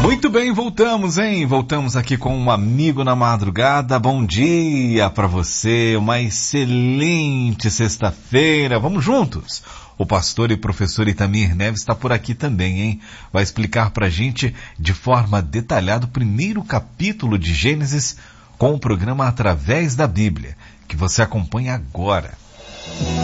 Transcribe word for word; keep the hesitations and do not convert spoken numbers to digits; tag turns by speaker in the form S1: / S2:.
S1: Muito bem, voltamos, hein? Voltamos aqui com um amigo na madrugada. Bom dia para você, uma excelente sexta-feira. Vamos juntos. O pastor e professor Itamir Neves está por aqui também, hein? Vai explicar pra gente de forma detalhada o primeiro capítulo de Gênesis com o programa Através da Bíblia, que você acompanha agora.